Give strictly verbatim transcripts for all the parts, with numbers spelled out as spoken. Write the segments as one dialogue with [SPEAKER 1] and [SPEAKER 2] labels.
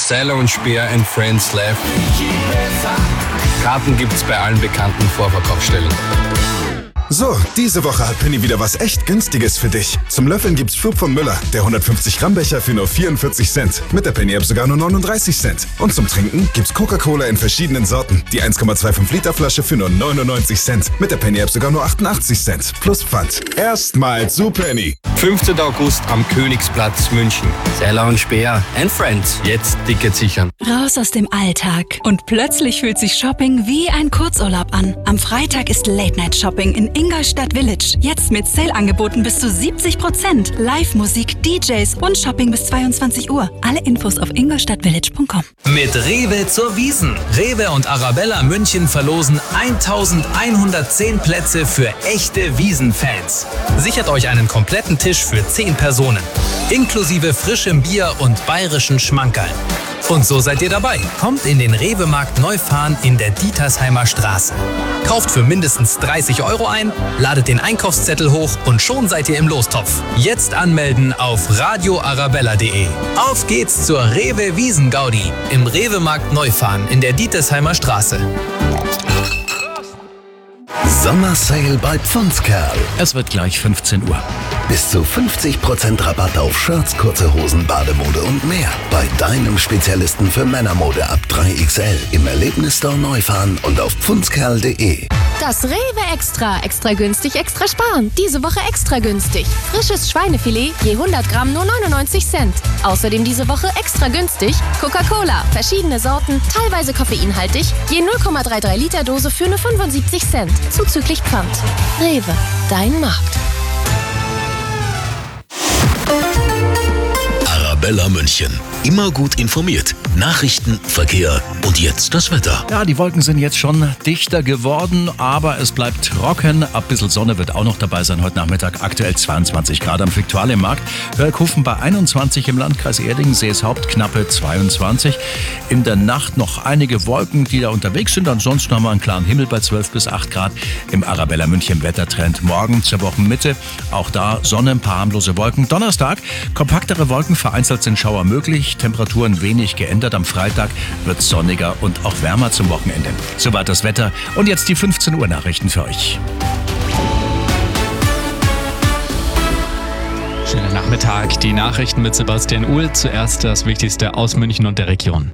[SPEAKER 1] Seiler und Speer and Friends live. Karten gibt's bei allen bekannten Vorverkaufsstellen.
[SPEAKER 2] So, diese Woche hat Penny wieder was echt Günstiges für dich. Zum Löffeln gibt's Flug von Müller, der hundertfünfzig Gramm Becher für nur vierundvierzig Cent. Mit der Penny-App sogar nur neununddreißig Cent. Und zum Trinken gibt's Coca-Cola in verschiedenen Sorten. Die eins Komma fünfundzwanzig Liter Flasche für nur neunundneunzig Cent. Mit der Penny-App sogar nur achtundachtzig Cent. Plus Pfand. Erstmal zu Penny.
[SPEAKER 1] fünfzehnten August am Königsplatz München. Seiler und Speer and Friends. Jetzt Ticket sichern.
[SPEAKER 3] Raus aus dem Alltag. Und plötzlich fühlt sich Shopping wie ein Kurzurlaub an. Am Freitag ist Late-Night-Shopping in Ingolstadt Village. Jetzt mit Sale-Angeboten bis zu siebzig Prozent. Live-Musik, D Js und Shopping bis zweiundzwanzig Uhr. Alle Infos auf ingolstadtvillage punkt com.
[SPEAKER 4] Mit Rewe zur Wiesn. Rewe und Arabella München verlosen eintausendeinhundertzehn Plätze für echte Wiesn-Fans. Sichert euch einen kompletten Tisch für zehn Personen. Inklusive frischem Bier und bayerischen Schmankerl. Und so seid ihr dabei. Kommt in den Rewe-Markt Neufahren in der Dietersheimer Straße. Kauft für mindestens dreißig Euro ein, ladet den Einkaufszettel hoch und schon seid ihr im Lostopf. Jetzt anmelden auf radio arabella punkt de. Auf geht's zur Rewe Wiesn-Gaudi im Rewe-Markt Neufahren in der Dietersheimer Straße.
[SPEAKER 5] Sommersale bei Pfundskerl.
[SPEAKER 6] Es wird gleich fünfzehn Uhr.
[SPEAKER 5] Bis zu fünfzig Prozent Rabatt auf Shirts, kurze Hosen, Bademode und mehr. Bei deinem Spezialisten für Männermode ab drei X L im Erlebnisstore Neufahren und auf pfundskerl punkt de.
[SPEAKER 7] Das Rewe Extra. Extra günstig, extra sparen. Diese Woche extra günstig. Frisches Schweinefilet je hundert Gramm nur neunundneunzig Cent. Außerdem diese Woche extra günstig Coca-Cola. Verschiedene Sorten, teilweise koffeinhaltig. Je null Komma dreiunddreißig Liter Dose für nur fünfundsiebzig Cent. Zuzüglich Pfand. Rewe. Dein Markt.
[SPEAKER 5] Arabella München. Immer gut informiert. Nachrichten, Verkehr und jetzt das Wetter.
[SPEAKER 6] Ja, die Wolken sind jetzt schon dichter geworden, aber es bleibt trocken. Ein bisschen Sonne wird auch noch dabei sein heute Nachmittag. Aktuell zweiundzwanzig Grad am Viktualienmarkt. Hörkhofen bei einundzwanzig, im Landkreis Erding, Seeshaupt knappe zweiundzwanzig. In der Nacht noch einige Wolken, die da unterwegs sind. Ansonsten haben wir einen klaren Himmel bei zwölf bis acht Grad. Im Arabella München Wettertrend morgen zur Wochenmitte. Auch da Sonne, ein paar harmlose Wolken. Donnerstag kompaktere Wolken, vereinzelt sind Schauer möglich. Temperaturen wenig geändert. Am Freitag wird es sonniger und auch wärmer zum Wochenende. Soweit das Wetter. Und jetzt die fünfzehn Uhr Nachrichten für euch.
[SPEAKER 8] Schönen Nachmittag. Die Nachrichten mit Sebastian Uhl. Zuerst das Wichtigste aus München und der Region.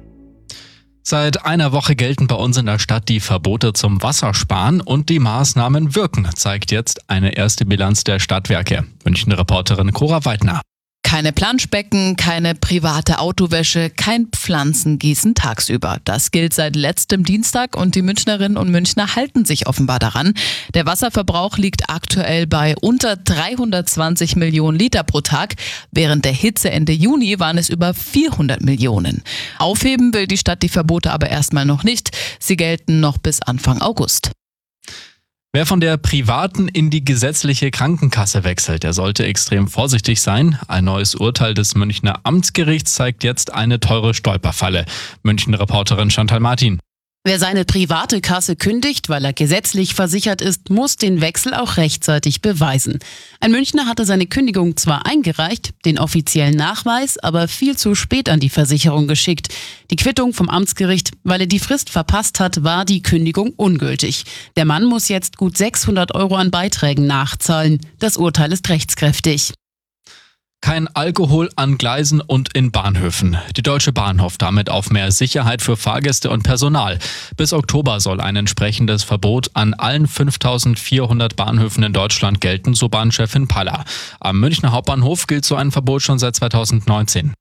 [SPEAKER 8] Seit einer Woche gelten bei uns in der Stadt die Verbote zum Wassersparen und die Maßnahmen wirken, zeigt jetzt eine erste Bilanz der Stadtwerke. München-Reporterin Cora Weidner.
[SPEAKER 9] Keine Planschbecken, keine private Autowäsche, kein Pflanzengießen tagsüber. Das gilt seit letztem Dienstag und die Münchnerinnen und Münchner halten sich offenbar daran. Der Wasserverbrauch liegt aktuell bei unter dreihundertzwanzig Millionen Liter pro Tag. Während der Hitze Ende Juni waren es über vierhundert Millionen. Aufheben will die Stadt die Verbote aber erstmal noch nicht. Sie gelten noch bis Anfang August.
[SPEAKER 8] Wer von der privaten in die gesetzliche Krankenkasse wechselt, der sollte extrem vorsichtig sein. Ein neues Urteil des Münchner Amtsgerichts zeigt jetzt eine teure Stolperfalle. München-Reporterin Chantal Martin.
[SPEAKER 10] Wer seine private Kasse kündigt, weil er gesetzlich versichert ist, muss den Wechsel auch rechtzeitig beweisen. Ein Münchner hatte seine Kündigung zwar eingereicht, den offiziellen Nachweis aber viel zu spät an die Versicherung geschickt. Die Quittung vom Amtsgericht, weil er die Frist verpasst hat, war die Kündigung ungültig. Der Mann muss jetzt gut sechshundert Euro an Beiträgen nachzahlen. Das Urteil ist rechtskräftig.
[SPEAKER 8] Kein Alkohol an Gleisen und in Bahnhöfen. Die Deutsche Bahn hofft damit auf mehr Sicherheit für Fahrgäste und Personal. Bis Oktober soll ein entsprechendes Verbot an allen fünftausendvierhundert Bahnhöfen in Deutschland gelten, so Bahnchefin Paller. Am Münchner Hauptbahnhof gilt so ein Verbot schon seit zweitausendneunzehn.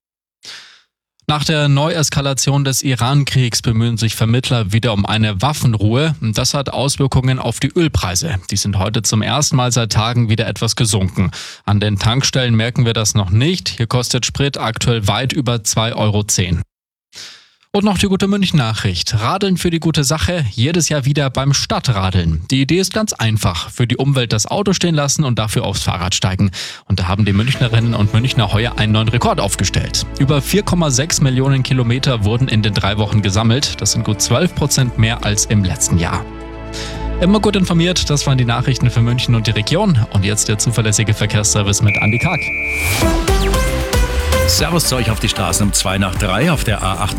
[SPEAKER 8] Nach der Neueskalation des Iran-Kriegs bemühen sich Vermittler wieder um eine Waffenruhe. Das hat Auswirkungen auf die Ölpreise. Die sind heute zum ersten Mal seit Tagen wieder etwas gesunken. An den Tankstellen merken wir das noch nicht. Hier kostet Sprit aktuell weit über zwei Euro zehn. Und noch die gute München-Nachricht. Radeln für die gute Sache, jedes Jahr wieder beim Stadtradeln. Die Idee ist ganz einfach. Für die Umwelt das Auto stehen lassen und dafür aufs Fahrrad steigen. Und da haben die Münchnerinnen und Münchner heuer einen neuen Rekord aufgestellt. Über vier Komma sechs Millionen Kilometer wurden in den drei Wochen gesammelt. Das sind gut zwölf Prozent mehr als im letzten Jahr. Immer gut informiert, das waren die Nachrichten für München und die Region. Und jetzt der zuverlässige Verkehrsservice mit Andi Karg.
[SPEAKER 6] Servus zu euch auf die Straßen um zwei nach drei auf der A acht.